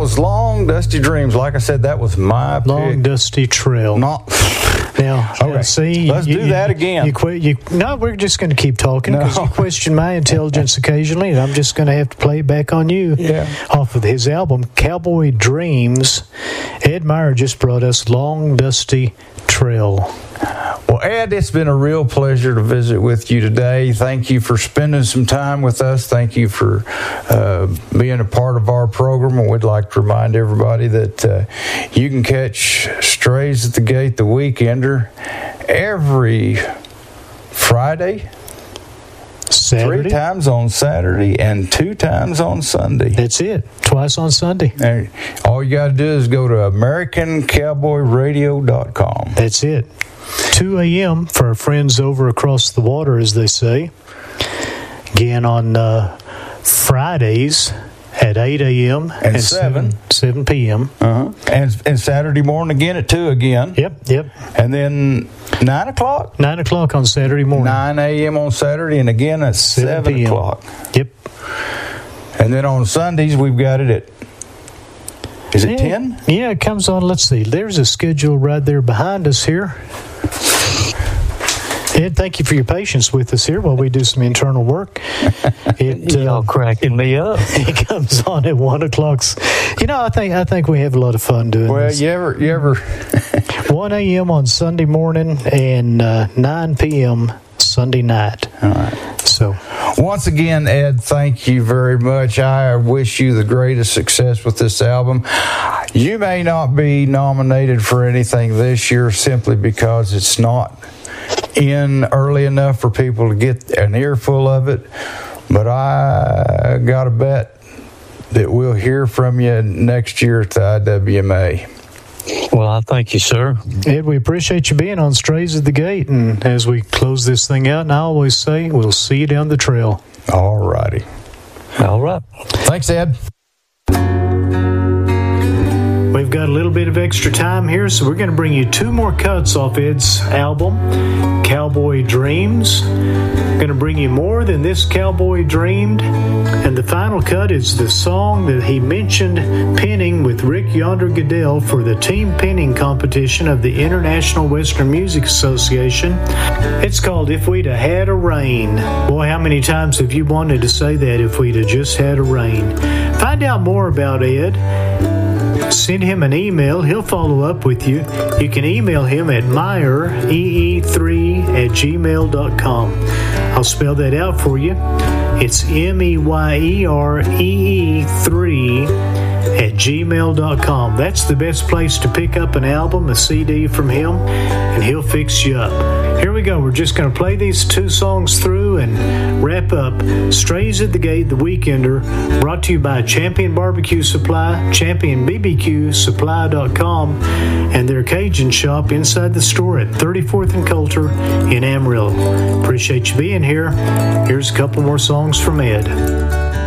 was Long Dusty Dreams. Like I said, that was my Long pick. Dusty Trail. Not. Now, Okay. see, Let's do that again. No, we're just going to keep talking because No. you question my intelligence occasionally, and I'm just going to have to play it back on you. Yeah. Off of his album, Cowboy Dreams, Ed Meyer just brought us Long Dusty Trail. Well, Ed, it's been a real pleasure to visit with you today. Thank you for spending some time with us. Thank you for being a part of our program. And we'd like to remind everybody that you can catch Strays at the Gate, the Weekender, every Friday, Saturday. 3 times on Saturday, and 2 times on Sunday. That's it. Twice on Sunday. And all you got to do is go to AmericanCowboyRadio.com. That's it. 2 a.m. for our friends over across the water, as they say. Again, on Fridays at 8 a.m. And 7 p.m. And Saturday morning again at 2 again. Yep. And then 9 o'clock? 9 o'clock on Saturday morning. 9 a.m. on Saturday, and again at 7 p.m. o'clock. Yep. And then on Sundays, we've got it at, is it 10? Yeah, it comes on. Let's see. There's a schedule right there behind us here. Ed, thank you for your patience with us here while we do some internal work. Y'all cracking me up. It comes on at 1 o'clock. I think we have a lot of fun doing Well, this. you ever 1 a.m. on Sunday morning and 9 p.m. Sunday night. All right. So, once again, Ed, thank you very much. I wish you the greatest success with this album. You may not be nominated for anything this year simply because it's not in early enough for people to get an earful of it, but I got to bet that we'll hear from you next year at the IWMA. Well, I thank you, sir. Ed, we appreciate you being on Strays at the Gate, and as we close this thing out, and I always say, we'll see you down the trail. All righty. All right. Thanks, Ed. We've got a little bit of extra time here, so we're going to bring you 2 more cuts off Ed's album, Cowboy Dreams. Going to bring you more than this cowboy dreamed. And the final cut is the song that he mentioned penning with Rick Yonder Goodell for the team penning competition of the International Western Music Association. It's called If We'd 'a' Had a Rain. Boy, how many times have you wanted to say that, if we'd 'a' just had a rain? Find out more about Ed. Send him an email. He'll follow up with you. You can email him at meyeree3@gmail.com. I'll spell that out for you. It's MEYEREE3@gmail.com. That's the best place to pick up an album, a CD from him, and he'll fix you up. Here we go. We're just going to play these 2 songs through and wrap up Strays at the Gate, the Weekender, brought to you by Champion Barbecue Supply, ChampionBBQSupply.com, and their Cajun shop inside the store at 34th and Coulter in Amarillo. Appreciate you being here. Here's a couple more songs from Ed.